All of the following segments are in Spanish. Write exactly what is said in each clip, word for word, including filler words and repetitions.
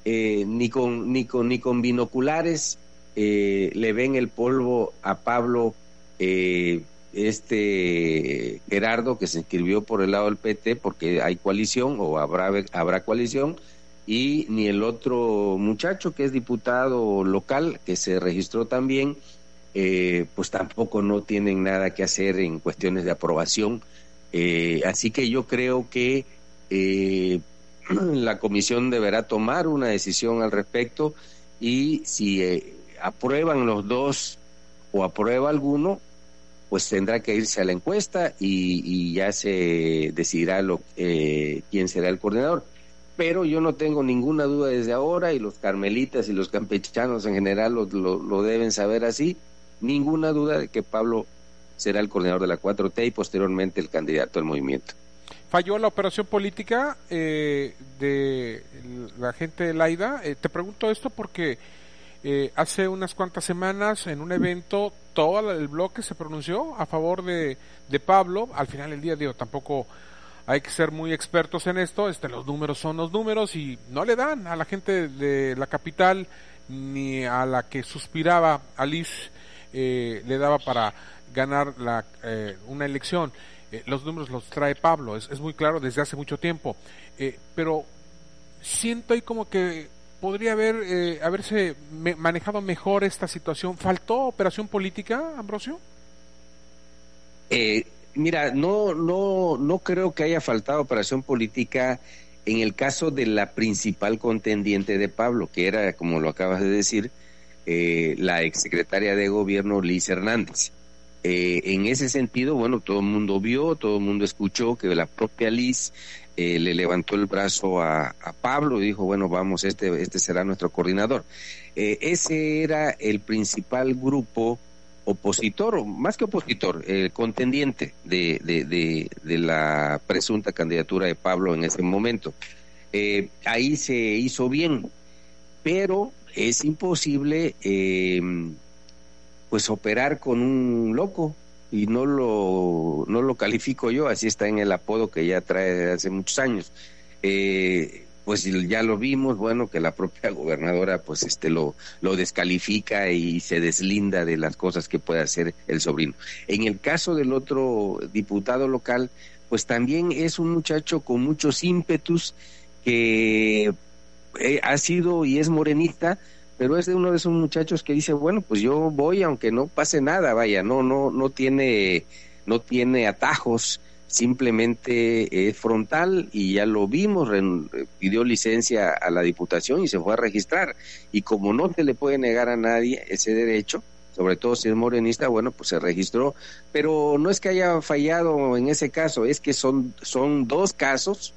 eh, ni con ni con ni con binoculares eh, le ven el polvo a Pablo, eh, este Gerardo, que se inscribió por el lado del P T porque hay coalición o habrá habrá coalición, y ni el otro muchacho que es diputado local que se registró también, eh, pues tampoco no tienen nada que hacer en cuestiones de aprobación. Eh, así que yo creo que eh, la comisión deberá tomar una decisión al respecto, y si eh, aprueban los dos o aprueba alguno, pues tendrá que irse a la encuesta y, y ya se decidirá lo, eh, quién será el coordinador. Pero yo no tengo ninguna duda desde ahora, y los carmelitas y los campechanos en general lo, lo, lo deben saber así, ninguna duda de que Pablo será el coordinador de la cuatro T y posteriormente el candidato al movimiento. ¿Falló la operación política eh, de la gente de Laida? Eh, te pregunto esto porque eh, hace unas cuantas semanas en un evento todo el bloque se pronunció a favor de, de Pablo. Al final del día, digo, tampoco hay que ser muy expertos en esto, este, los números son los números y no le dan a la gente de la capital ni a la que suspiraba Alice, eh, le daba para ganar la, eh, una elección. Eh, los números los trae Pablo, es, es muy claro desde hace mucho tiempo, eh, pero siento ahí como que podría haber eh, haberse me, manejado mejor esta situación. ¿Faltó operación política, Ambrosio? Eh, mira, no, no, no creo que haya faltado operación política en el caso de la principal contendiente de Pablo, que era, como lo acabas de decir, eh, la exsecretaria de gobierno Liz Hernández. Eh, en ese sentido, bueno, todo el mundo vio, todo el mundo escuchó que la propia Liz eh, le levantó el brazo a, a Pablo y dijo, bueno, vamos, este, este será nuestro coordinador. Eh, ese era el principal grupo opositor, o más que opositor, eh, contendiente de, de, de, de la presunta candidatura de Pablo en ese momento. Eh, ahí se hizo bien, pero es imposible eh, pues operar con un loco, y no lo no lo califico yo, así está en el apodo que ya trae desde hace muchos años. Eh, pues ya lo vimos, bueno, que la propia gobernadora pues este lo lo descalifica y se deslinda de las cosas que puede hacer el sobrino. En el caso del otro diputado local, pues también es un muchacho con muchos ímpetus, que eh, ha sido y es morenista, pero es de uno de esos muchachos que dice, bueno, pues yo voy aunque no pase nada, vaya, no no no tiene no tiene atajos, simplemente es frontal, y ya lo vimos, pidió licencia a la diputación y se fue a registrar, y como no se le puede negar a nadie ese derecho, sobre todo si es morenista, bueno, pues se registró. Pero no es que haya fallado en ese caso, es que son son dos casos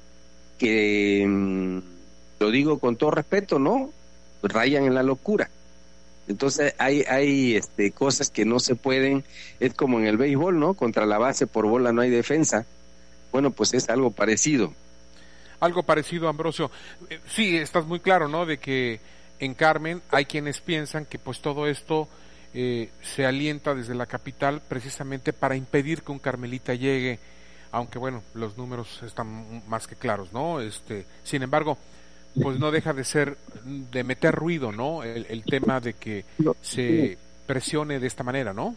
que, mmm, lo digo con todo respeto, ¿no?, rayan en la locura. Entonces hay hay este cosas que no se pueden, es como en el béisbol, ¿no? Contra la base por bola no hay defensa. Bueno, pues es algo parecido. Algo parecido, Ambrosio. Eh, sí, estás muy claro, ¿no? De que en Carmen hay quienes piensan que pues todo esto eh, se alienta desde la capital precisamente para impedir que un carmelita llegue, aunque bueno, los números están más que claros, ¿no? Este, sin embargo, pues no deja de ser, de meter ruido, ¿no? El, el tema de que se presione de esta manera, ¿no?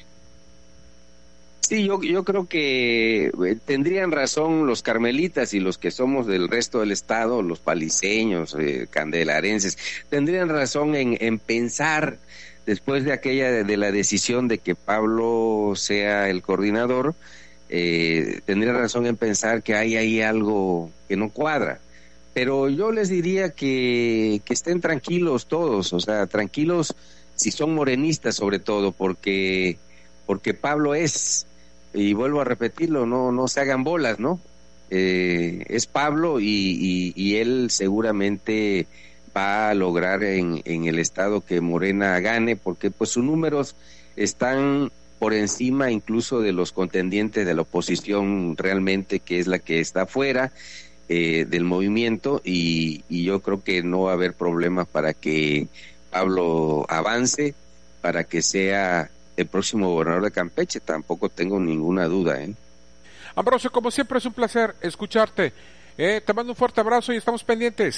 Sí, yo, yo creo que tendrían razón los carmelitas y los que somos del resto del estado, los paliseños, eh, candelarenses, tendrían razón en, en pensar, después de aquella, de, de la decisión de que Pablo sea el coordinador, eh, tendrían razón en pensar que hay ahí algo que no cuadra. Pero yo les diría que, que estén tranquilos todos, o sea, tranquilos si son morenistas sobre todo, porque porque Pablo es, y vuelvo a repetirlo, no no se hagan bolas, ¿no? Eh, es Pablo y, y, y él seguramente va a lograr en, en el estado que Morena gane, porque pues sus números están por encima incluso de los contendientes de la oposición realmente, que es la que está afuera Eh, del movimiento, y, y yo creo que no va a haber problema para que Pablo avance, para que sea el próximo gobernador de Campeche, tampoco tengo ninguna duda, ¿eh? Ambrosio, como siempre es un placer escucharte, eh, te mando un fuerte abrazo y estamos pendientes.